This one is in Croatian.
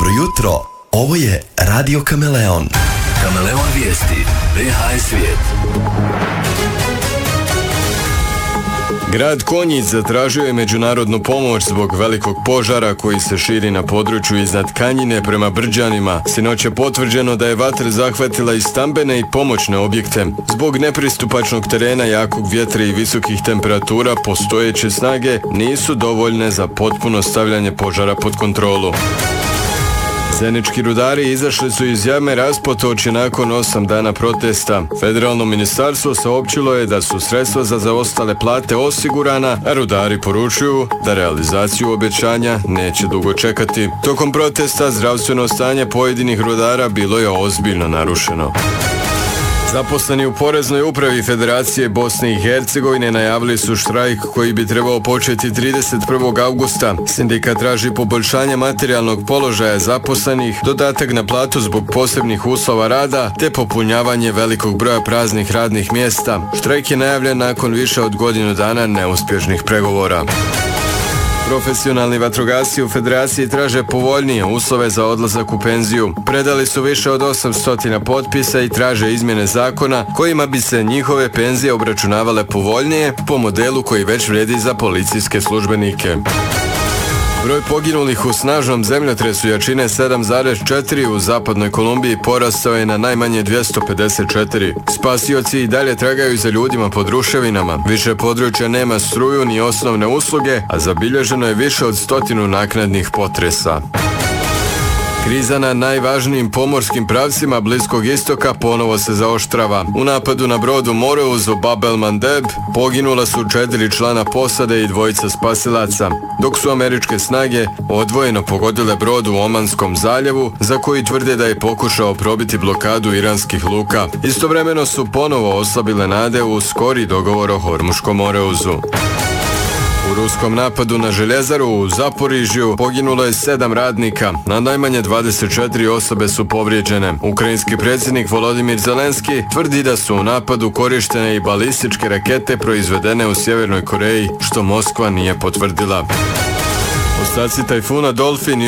Dobro jutro, ovo je Radio Kameleon. Kameleon vijesti, BH svijet. Grad Konjic zatražio je međunarodnu pomoć zbog velikog požara koji se širi na području iznad Kanjine prema Brđanima. Sinoć je potvrđeno da je vatra zahvatila i stambene i pomoćne objekte. Zbog nepristupačnog terena, jakog vjetra i visokih temperatura, postojeće snage nisu dovoljne za potpuno stavljanje požara pod kontrolu. Zenički rudari izašli su iz jame Raspotoči nakon 8 dana protesta. Federalno ministarstvo saopćilo je da su sredstva za zaostale plate osigurana, a rudari poručuju da realizaciju obećanja neće dugo čekati. Tokom protesta zdravstveno stanje pojedinih rudara bilo je ozbiljno narušeno. Zaposleni u Poreznoj upravi Federacije Bosne i Hercegovine najavili su štrajk koji bi trebao početi 31. augusta. Sindikat traži poboljšanje materijalnog položaja zaposlenih, dodatak na platu zbog posebnih uslova rada te popunjavanje velikog broja praznih radnih mjesta. Štrajk je najavljen nakon više od godinu dana neuspješnih pregovora. Profesionalni vatrogasci u Federaciji traže povoljnije uslove za odlazak u penziju. Predali su više od 800 potpisa i traže izmjene zakona kojima bi se njihove penzije obračunavale povoljnije po modelu koji već vrijedi za policijske službenike. Broj poginulih u snažnom zemljotresu jačine 7,4 u zapadnoj Kolumbiji porastao je na najmanje 254. Spasioci i dalje tragaju za ljudima pod ruševinama. Više područja nema struju ni osnovne usluge, a zabilježeno je više od 100 naknadnih potresa. Kriza na najvažnijim pomorskim pravcima Bliskog istoka ponovo se zaoštrava. U napadu na brodu Moreuz u Bab el Mandeb poginula su 4 člana posade i 2 spasilaca, dok su američke snage odvojeno pogodile brod u Omanskom zaljevu, za koji tvrde da je pokušao probiti blokadu iranskih luka. Istovremeno su ponovo oslabile nade u skori dogovor o Hormuškom Moreuzu. U ruskom napadu na željezaru u Zaporižju poginulo je 7 radnika, a najmanje 24 osobe su povrijeđene. Ukrajinski predsjednik Volodimir Zelenski tvrdi da su u napadu korištene i balističke rakete proizvedene u Sjevernoj Koreji, što Moskva nije potvrdila. Ostaci tajfuna Dolfin